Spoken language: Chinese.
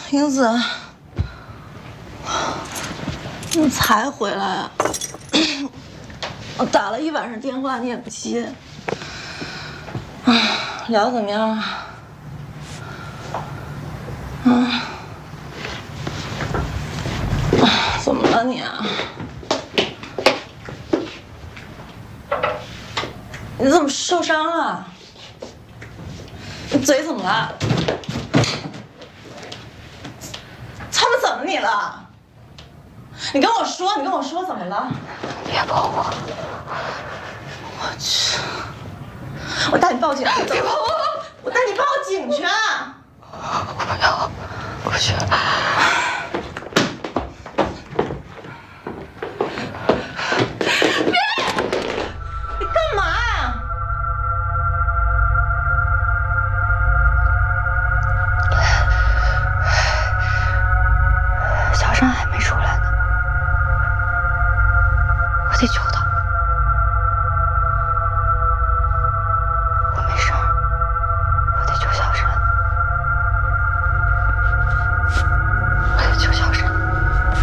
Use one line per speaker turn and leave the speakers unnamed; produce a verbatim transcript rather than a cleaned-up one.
英子，你才回来啊？我打了一晚上电话，你也不接。啊，聊得怎么样啊？啊？怎么了你啊？你怎么受伤了？你嘴怎么了？他们怎么你了？你跟我说，你跟我说怎么了？
别碰我！
我去！我带你报警！别碰我！我带你报警去！
我不要，不去。
别！你干嘛呀？
小山还没出来呢，我得救他。